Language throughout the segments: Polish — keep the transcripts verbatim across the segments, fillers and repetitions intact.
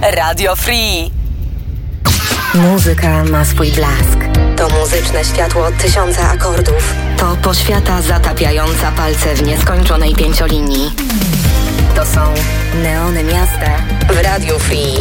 Radio Free. Muzyka ma swój blask. To muzyczne światło tysiąca akordów. To poświata zatapiająca palce w nieskończonej pięciolinii. To są neony miasta w Radio Free.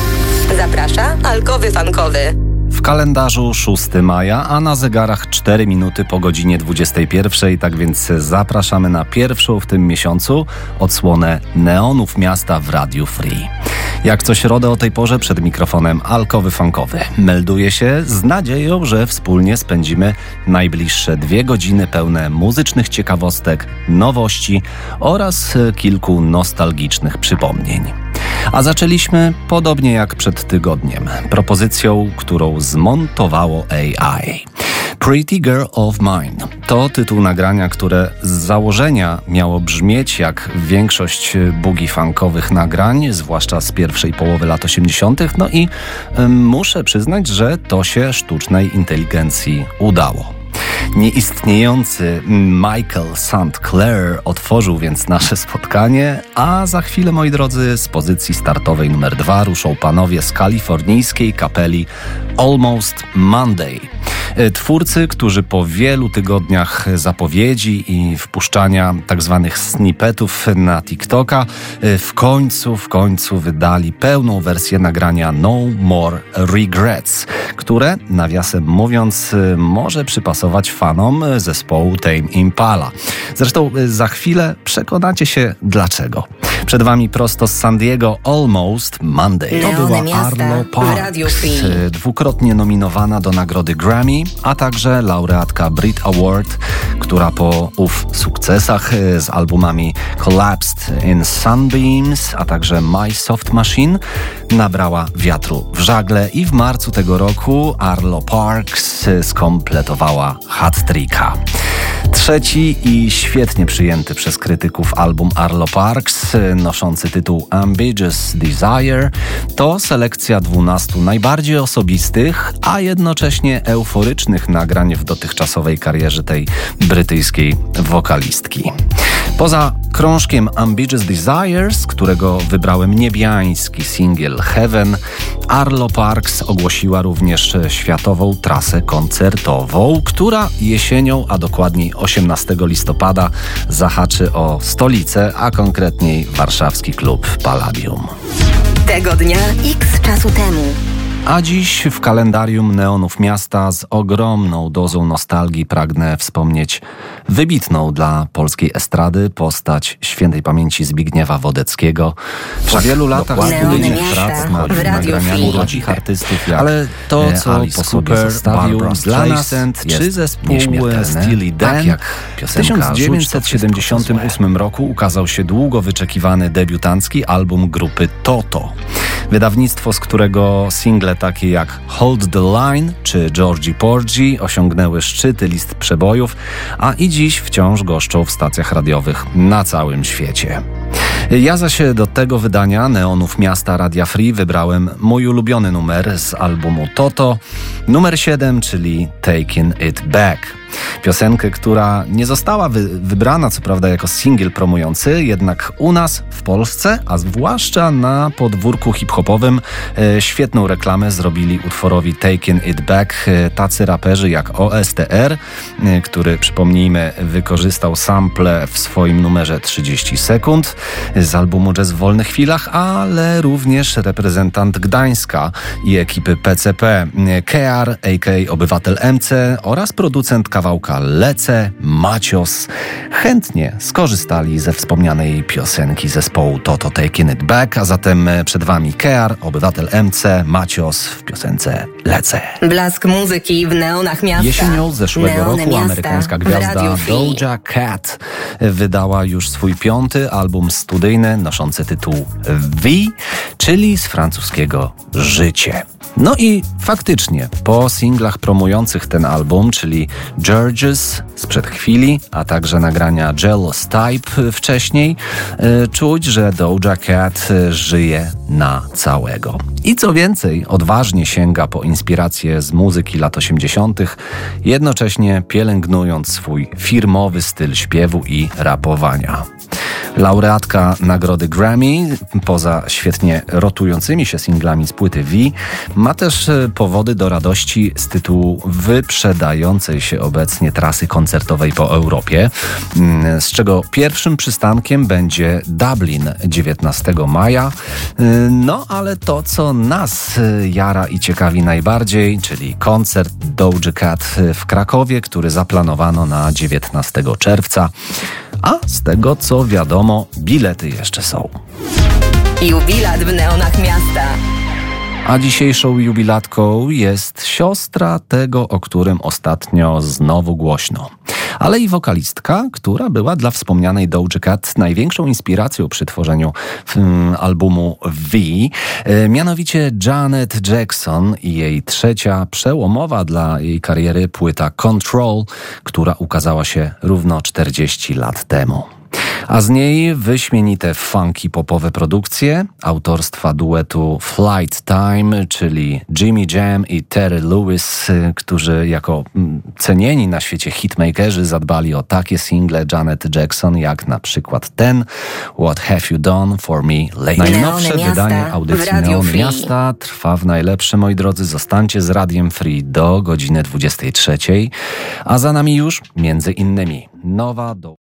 Zaprasza Alkowy Funkowy. W kalendarzu szóstego maja, a na zegarach cztery minuty po godzinie dwudziestej pierwszej, tak więc zapraszamy na pierwszą w tym miesiącu odsłonę neonów miasta w Radio Free. Jak co środę o tej porze przed mikrofonem Alkowy Funkowy. Melduję się z nadzieją, że wspólnie spędzimy najbliższe dwie godziny pełne muzycznych ciekawostek, nowości oraz kilku nostalgicznych przypomnień. A zaczęliśmy podobnie jak przed tygodniem, propozycją, którą zmontowało A I. Pretty Girl of Mine to tytuł nagrania, które z założenia miało brzmieć jak większość boogie funkowych nagrań, zwłaszcza z pierwszej połowy lat osiemdziesiątych. No i y, muszę przyznać, że to się sztucznej inteligencji udało. Nieistniejący Michael Saint Clair otworzył więc nasze spotkanie, a za chwilę, moi drodzy, z pozycji startowej numer dwa ruszą panowie z kalifornijskiej kapeli Almost Monday. Twórcy, którzy po wielu tygodniach zapowiedzi i wpuszczania tak zwanych snippetów na TikToka w końcu, w końcu wydali pełną wersję nagrania No More Regrets, które, nawiasem mówiąc, może przypasować fanom zespołu Tame Impala. Zresztą za chwilę przekonacie się dlaczego. Przed wami prosto z San Diego Almost Monday. To była Arlo Parks, dwukrotnie nominowana do nagrody Grammy, a także laureatka Brit Award, która po ów sukcesach z albumami Collapsed in Sunbeams, a także My Soft Machine nabrała wiatru w żagle i w marcu tego roku Arlo Parks skompletowała hat-tricka. Trzeci i świetnie przyjęty przez krytyków album Arlo Parks, noszący tytuł Ambiguous Desire, to selekcja dwunastu najbardziej osobistych, a jednocześnie euforycznych nagrań w dotychczasowej karierze tej brytyjskiej wokalistki. Poza krążkiem Ambiguous Desire, z którego wybrałem niebiański singiel Heaven, Arlo Parks ogłosiła również światową trasę koncertową, która jesienią, a dokładniej osiemnastego listopada, zahaczy o stolicę, a konkretniej warszawski klub Palladium. Tego dnia X czasu temu. A dziś w kalendarium neonów miasta z ogromną dozą nostalgii pragnę wspomnieć wybitną dla polskiej estrady postać świętej pamięci Zbigniewa Wodeckiego. W tak, wielu latach studyjnych prac nad nagraniami takich artystów jak Ale to, co Alice po sobie Cooper, zostawił dla nas, czy zespół Steely Dan. Tak w tysiąc dziewięćset siedemdziesiątym ósmym roku ukazał się długo wyczekiwany debiutancki album grupy Toto. Wydawnictwo, z którego single takie jak Hold the Line czy Georgie Porgy osiągnęły szczyty list przebojów, a i dziś wciąż goszczą w stacjach radiowych na całym świecie. Ja zaś do tego wydania Neonów Miasta Radia Free wybrałem mój ulubiony numer z albumu Toto, numer siedem, czyli Taking It Back. Piosenkę, która nie została wy- wybrana co prawda jako singiel promujący, jednak u nas w Polsce, a zwłaszcza na podwórku hip-hopowym, e, świetną reklamę zrobili utworowi Taking It Back e, tacy raperzy jak O S T R, e, który, przypomnijmy, wykorzystał sample w swoim numerze trzydzieści sekund z albumu Jazz w wolnych chwilach, ale również reprezentant Gdańska i ekipy P C P, Kear, a k a. Obywatel M C oraz producent kawałka Lecę, Macios, chętnie skorzystali ze wspomnianej piosenki zespołu Toto Taking It Back, a zatem przed wami Kear, Obywatel M C, Macios w piosence Lecę. Blask muzyki w neonach miasta. Jesienią zeszłego Neony roku miasta amerykańska gwiazda Doja Cat wydała już swój piąty album studyjny noszący tytuł V, czyli z francuskiego Życie. No i faktycznie po singlach promujących ten album, czyli Georges sprzed chwili, a także nagrania Jealous Type wcześniej, yy, czuć, że Doja Cat żyje na całego. I co więcej, odważnie sięga po inspiracje z muzyki lat osiemdziesiątych, jednocześnie pielęgnując swój firmowy styl śpiewu i rapowania. Laureatka nagrody Grammy, poza świetnie rotującymi się singlami z płyty V, ma też powody do radości z tytułu wyprzedającej się obecnie trasy koncertowej po Europie, z czego pierwszym przystankiem będzie Dublin dziewiętnastego maja. No ale to, co nas jara i ciekawi najbardziej, czyli koncert Doja Cat w Krakowie, który zaplanowano na dziewiętnastego czerwca. A z tego, co wiadomo, bilety jeszcze są. Jubilat w neonach miasta. A dzisiejszą jubilatką jest siostra tego, o którym ostatnio znowu głośno. Ale i wokalistka, która była dla wspomnianej Doja Cat największą inspiracją przy tworzeniu um, albumu V. E, mianowicie Janet Jackson i jej trzecia przełomowa dla jej kariery płyta Control, która ukazała się równo czterdzieści lat temu. A z niej wyśmienite funky popowe produkcje autorstwa duetu Flight Time, czyli Jimmy Jam i Terry Lewis, którzy jako cenieni na świecie hitmakerzy zadbali o takie single Janet Jackson, jak na przykład ten What Have You Done For Me Lately. Najnowsze wydanie audycji Neony Miasta trwa w najlepsze, moi drodzy. Zostańcie z Radiem Free do godziny dwudziestej trzeciej, a za nami już między innymi nowa do